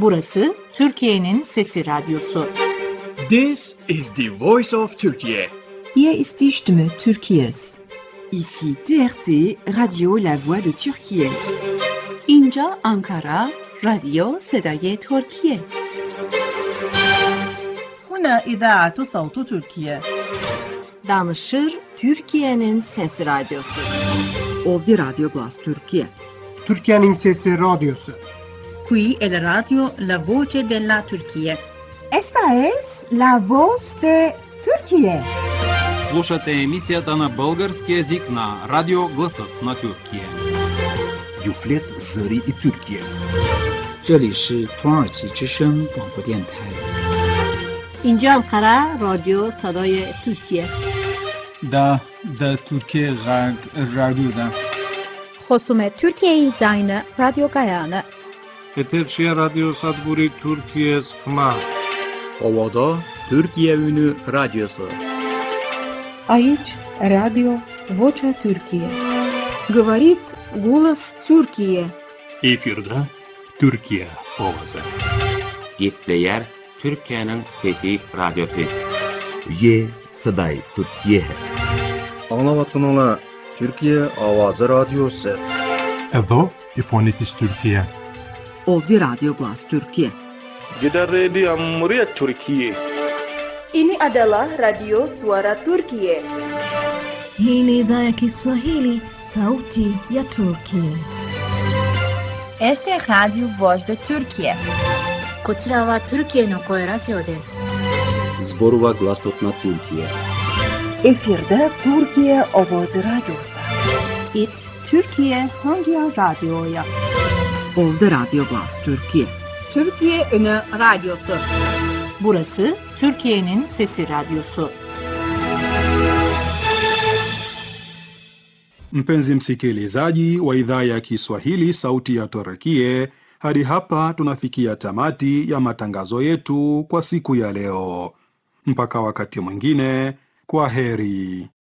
Burası Türkiye'nin Sesi Radyosu. This is the voice of Turkey. Hier ist die Stimme Türkiye's. Ici TRT, Radio La Voix de Türkiye. اینجا آنکارا، رادیو صدای ترکیه. هنا إذاعة صوت تركيا. Danışır Türkiye'nin Sesi Radyosu. Ovdje Radio Glas Türkiye. Türkiye'nin Sesi Radyosu. Qui è la radio La Voce della Turchia. Esta es La Voz de Turquie. Слушате емисията на български език на Радио Гласът на Türkiye. Юфлет Зари и Türkiye. 这里是土耳其之声广播电台。 اینجا Ankara رادیو صدای ترکیه. دا ترکیه رادیو خصوم ترکیه زاین رادیو گایانه. Eterşehir Radyo Sadburi Türkiye Sıkma. Ovada Türkiye Ünü Radyosu. Aici Radio Vocea Türkiye. Говорит голос Türkiye. Efirde Türkiye Ovası. Gitleyer Türkiye'nin Fethi Radyosu. Ye Saday Türkiye. Anlavatınla Türkiye Avazı Radyosu. Evo İfonitis Türkiye. Ovdje Radio Glas Türkiye. Gider Radio Amuriye Türkiye. Ini adalah Radio Suara Turkiye. Hii ni idhaa ya Kiswahili, sauti ya Turkiye. Este es Radio Voz de Turkiye. こちらはトルキエの声ラジオです。 Zborova Glasot na Türkiye. Efirde Türkiye Ovoz Radyosu. It Türkiye Hangi Radyo'ya? Ovdje Radio Glas Türkiye. Türkiye Ünü Radyosu. Burası Türkiye'nin Sesi Radyosu. Mpenzi msikilizaji wa idhaa ya Kiswahili sauti ya Turkiye, hadi hapa tunafikia tamati ya matangazo yetu kwa siku ya leo. Mpaka wakati mwingine, kwa heri.